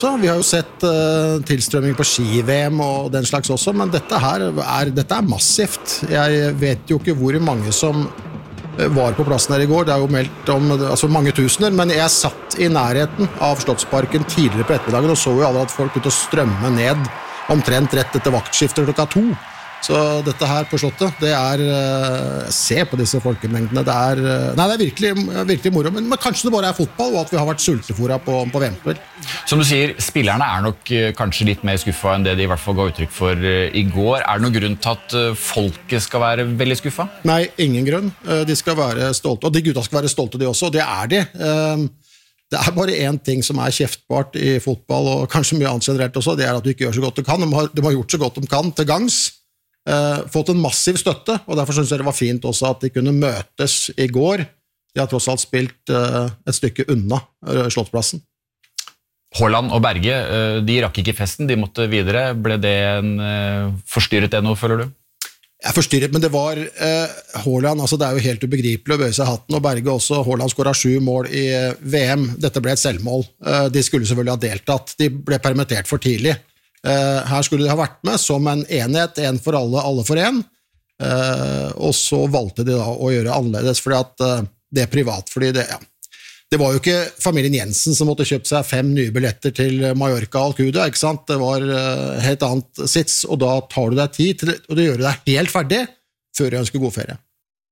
Vi har jo sett tilstrømming på ski-VM og den slags også, men dette er massivt. Jeg vet jo ikke hvor mange som var på plassen her i går. Det er jo meldt om mange tusener, men jeg satt i nærheten av Slottsparken tidligere på ettermiddagen og så jo alle at folk begynte å strømme ned omtrent rett etter vaktskiftet 2:00. Så dette her på Slottet, det se på disse folkemengdene, det er virkelig moro, men kanskje det bare er fotball, og at vi har vært sultefora på VM-spill. Som du sier, spillerne nok kanskje litt mer skuffet enn det de i hvert fall ga uttrykk for i går. Det noen grunn til at folket skal være veldig skuffet? Nei, ingen grunn. De skal være stolte, og de gutta skal være stolte de også, og det de. Det bare en ting som kjeftbart i fotball, og kanskje mye annet generelt også, det at du ikke gjør så godt du kan. De har gjort så godt de kan til gangs, fått en massiv støtte, og derfor synes jeg det var fint også at de kunne møtes i går. De har tross alt spilt et stykke unna Slottsplassen. Haaland og Berge, de rakk ikke festen, de måtte videre. Ble det forstyrret nå, føler du? Jeg forstyrret, men det var Haaland, det jo helt ubegripelig å bøye seg hatten, og Berge også. Haaland skåret 7 mål i VM. Dette ble et selvmål. De skulle selvfølgelig ha deltatt. De ble permittert for tidlig. Her skulle de ha vært med som en enhet, en for alle for en. Og så valgte de da å gjøre annerledes, fordi at det privat, fordi det var jo ikke familien Jensen som måtte kjøpe seg 5 nye billetter til Mallorca og Alcudia, ikke sant? Det var helt annet sits, og da tar du deg tid til å gjøre deg helt ferdig før du ønsker god ferie.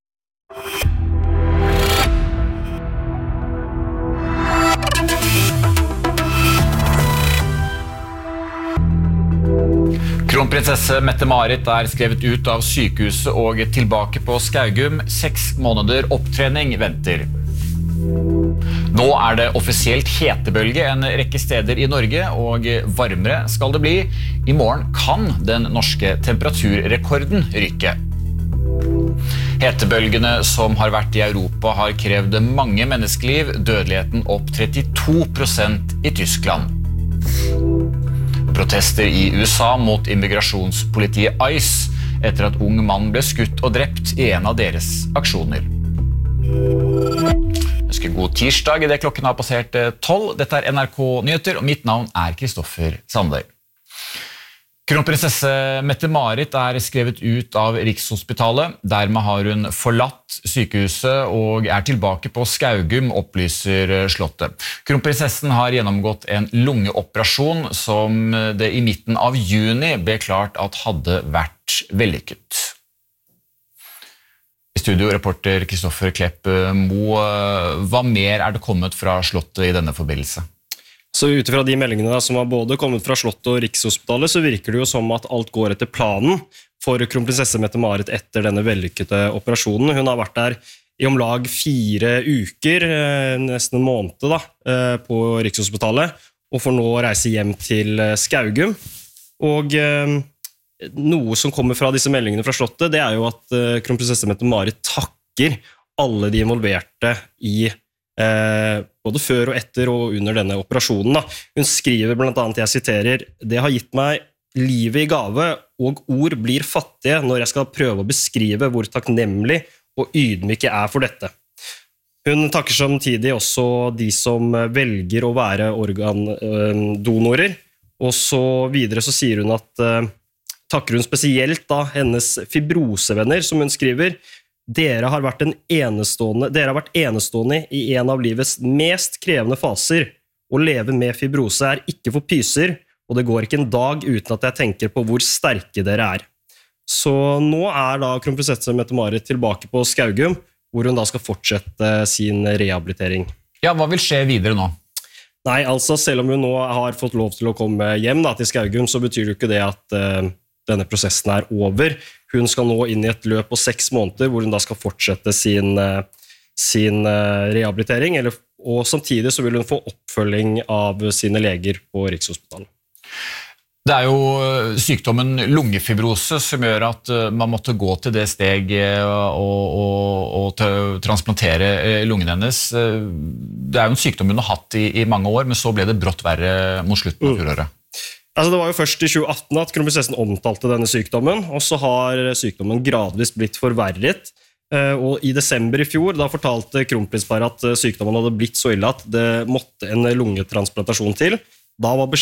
Kronprinsesse Mette-Marit skrevet ut av sykehuset og tilbake på Skaugum. 6 måneder opptrening venter. Nå det offisielt hetebølge en rekke steder i Norge, og varmere skal det bli. I morgen kan den norske temperaturrekorden rykke. Hetebølgene som har vært i Europa har krevd mange menneskeliv, dødeligheten opp 32% i Tyskland. Protester i USA mot immigrasjonspolitiet ICE etter at ung mann ble skutt og drept i en av deres aksjoner. Ønsker god tirsdag i det klokken har passert 12. Dette NRK Nyheter, og mitt navn Kristoffer Sandøy. Kronprinsesse Mette-Marit skrevet ut av Rikshospitalet. Dermed har hun forlatt sykehuset og tilbake på Skaugum, opplyser Slottet. Kronprinsessen har gjennomgått en lungeoperasjon som det i midten av juni ble klart at hadde vært vellykket. I studio, reporter Kristoffer Klepp Mo, hva mer det kommet fra Slottet i denne forbindelse? Så utifra de meldingene som har både kommet fra Slottet og Rikshospitalet, så virker det jo som at alt går etter planen for kronprinsesse Mette-Marit etter denne vellykkede operasjonen. Hun har vært der i om lag 4 uker, nesten en måned på Rikshospitalet, og får nå reise hjem til Skaugum. Og noe som kommer fra disse meldingene fra Slottet, det jo at kronprinsesse Mette-Marit takker alle de involverte i både før og etter og under denne operasjonen. Hun skriver blant annet, jeg siterer, «Det har gitt meg livet i gave, og ord blir fattige når jeg skal prøve å beskrive hvor takknemlig og ydmyk jeg for dette». Hun takker samtidig også de som velger å være organdonorer, og så videre så sier hun at takker hun spesielt hennes fibrosevenner, som hun skriver, Dere har vært enestående i en av livets mest krevende faser. Å leve med fibrose ikke for pyser, og det går ikke en dag uten at jeg tenker på hvor sterke dere Så nå da kronprinsesse Mette-Marit tilbake på Skaugum, hvor hun da skal fortsette sin rehabilitering. Ja, hva vil skje videre nå? Nei, altså selv om hun nå har fått lov til å komme hjem til Skaugum, så betyr det ikke det at denne prosessen over. Hun skal nå inn i et løp på 6 måneder, hvor hun da skal fortsette sin rehabilitering, og samtidig så vil hun få oppfølging av sine leger på Rikshospitalet. Det jo sykdommen lungefibrose som gjør at man måtte gå til det steg og transplantere lungen hennes. Det jo en sykdom hun har hatt i mange år, men så ble det brått verre mot slutten av fjoråret. Det var jo først i 2018 at kronprinsessen omtalte denne sykdommen, og så har sykdommen gradvis blitt forverret. Og i desember i fjor, da fortalte kronprinsparet at sykdommen hadde blitt så ille at det måtte en lungetransplantasjon til. Da var